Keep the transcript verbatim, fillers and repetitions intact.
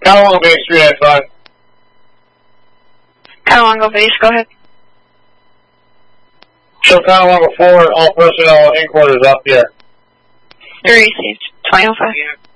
Catalonga base three nine five. Catalonga base, go ahead. Show Catalonga forward, all personnel in quarters up here. three received, twenty oh five.